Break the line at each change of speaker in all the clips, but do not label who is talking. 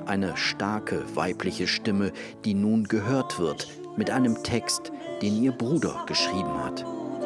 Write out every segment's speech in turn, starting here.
Eine starke weibliche Stimme, die nun gehört wird, mit einem Text, den ihr Bruder geschrieben hat.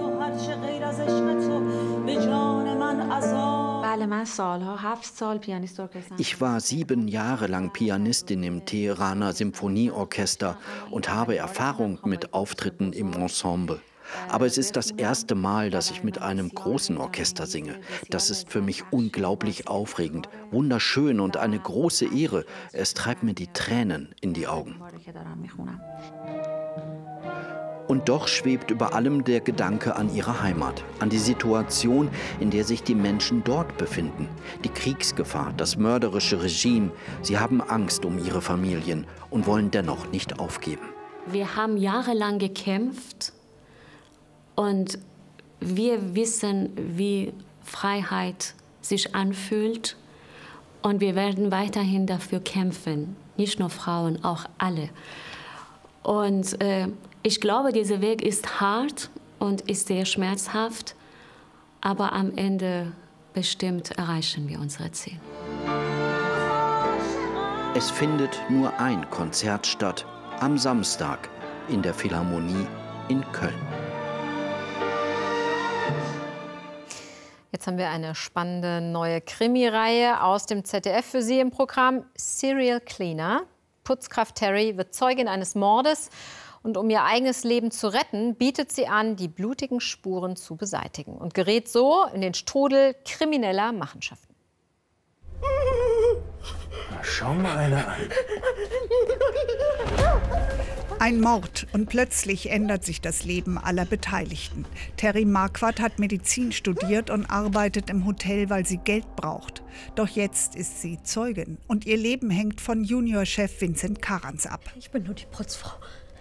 Ich war 7 Jahre lang Pianistin im Teheraner Symphonieorchester und habe Erfahrung mit Auftritten im Ensemble. Aber es ist das erste Mal, dass ich mit einem großen Orchester singe. Das ist für mich unglaublich aufregend, wunderschön und eine große Ehre. Es treibt mir die Tränen in die Augen. Und doch schwebt über allem der Gedanke an ihre Heimat, an die Situation, in der sich die Menschen dort befinden. Die Kriegsgefahr, das mörderische Regime. Sie haben Angst um ihre Familien und wollen dennoch nicht aufgeben.
Wir haben jahrelang gekämpft. Und wir wissen, wie Freiheit sich anfühlt. Und wir werden weiterhin dafür kämpfen. Nicht nur Frauen, auch alle. Und ich glaube, dieser Weg ist hart und ist sehr schmerzhaft. Aber am Ende bestimmt erreichen wir unser Ziel.
Es findet nur ein Konzert statt, am Samstag in der Philharmonie in Köln.
Jetzt haben wir eine spannende neue Krimireihe aus dem ZDF für Sie im Programm. Serial Cleaner. Putzkraft Terry wird Zeugin eines Mordes. Und um ihr eigenes Leben zu retten, bietet sie an, die blutigen Spuren zu beseitigen. Und gerät so in den Strudel krimineller Machenschaften.
Na, schau mal einer an.
Ein Mord und plötzlich ändert sich das Leben aller Beteiligten. Terry Marquardt hat Medizin studiert und arbeitet im Hotel, weil sie Geld braucht. Doch jetzt ist sie Zeugin und ihr Leben hängt von Juniorchef Vincent Karans ab.
Ich bin nur die Putzfrau.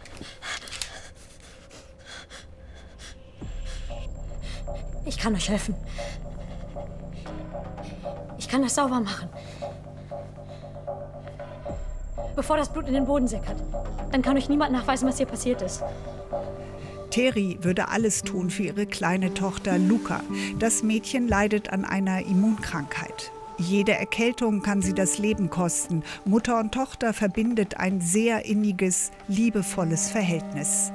Ich kann euch helfen. Ich kann das sauber machen. Bevor das Blut in den Boden sickert. Dann kann euch niemand nachweisen, was hier passiert ist.
Terry würde alles tun für ihre kleine Tochter Luca. Das Mädchen leidet an einer Immunkrankheit. Jede Erkältung kann sie das Leben kosten. Mutter und Tochter verbindet ein sehr inniges, liebevolles Verhältnis.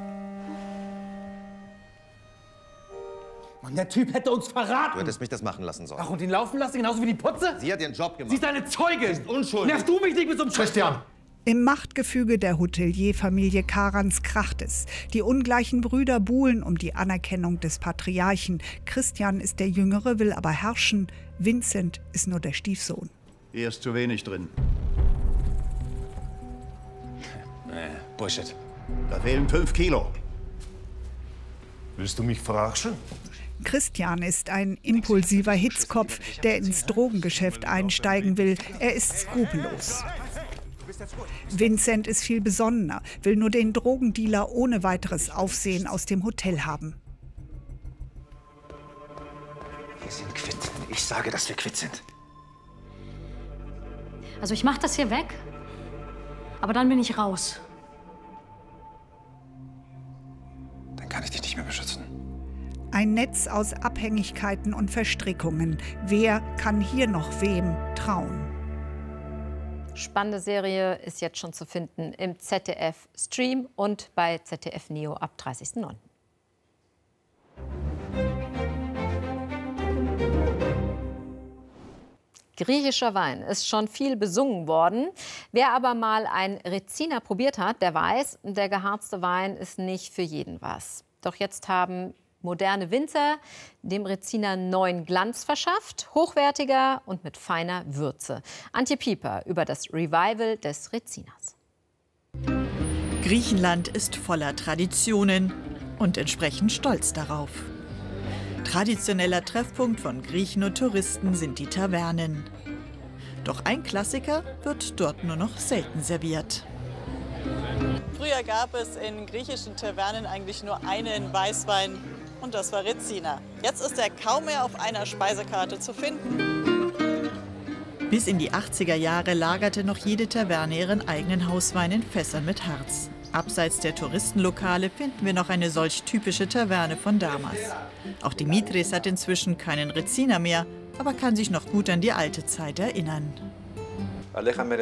Mann, der Typ hätte uns verraten.
Du hättest mich das machen lassen sollen.
Ach, und ihn laufen lassen, genauso wie die Putze?
Sie hat ihren Job gemacht.
Sie ist eine Zeugin.
Sie ist unschuldig.
Nervst du mich nicht mit so einem Christian?
Im Machtgefüge der Hotelierfamilie Karans kracht es. Die ungleichen Brüder buhlen um die Anerkennung des Patriarchen. Christian ist der Jüngere, will aber herrschen. Vincent ist nur der Stiefsohn.
Hier ist zu wenig drin.
Bullshit.
Da fehlen 5 Kilo.
Willst du mich verarschen?
Christian ist ein impulsiver Hitzkopf, der ins Drogengeschäft einsteigen will. Er ist skrupellos. Vincent ist viel besonnener, will nur den Drogendealer ohne weiteres Aufsehen aus dem Hotel haben.
Wir sind quitt. Ich sage, dass wir quitt sind.
Also ich mach das hier weg, aber dann bin ich raus.
Dann kann ich dich nicht mehr beschützen.
Ein Netz aus Abhängigkeiten und Verstrickungen. Wer kann hier noch wem trauen?
Spannende Serie ist jetzt schon zu finden im ZDF-Stream und bei ZDF Neo ab 30.09. Griechischer Wein ist schon viel besungen worden. Wer aber mal ein Reziner probiert hat, der weiß, der geharzte Wein ist nicht für jeden was. Doch jetzt haben moderne Winzer dem Reziner neuen Glanz verschafft, hochwertiger und mit feiner Würze. Antje Pieper über das Revival des Reziners.
Griechenland ist voller Traditionen und entsprechend stolz darauf. Traditioneller Treffpunkt von Griechen und Touristen sind die Tavernen. Doch ein Klassiker wird dort nur noch selten serviert.
Früher gab es in griechischen Tavernen eigentlich nur einen Weißwein und das war Reziner. Jetzt ist er kaum mehr auf einer Speisekarte zu finden.
Bis in die 80er Jahre lagerte noch jede Taverne ihren eigenen Hauswein in Fässern mit Harz. Abseits der Touristenlokale finden wir noch eine solch typische Taverne von damals. Auch Dimitris hat inzwischen keinen Reziner mehr, aber kann sich noch gut an die alte Zeit erinnern.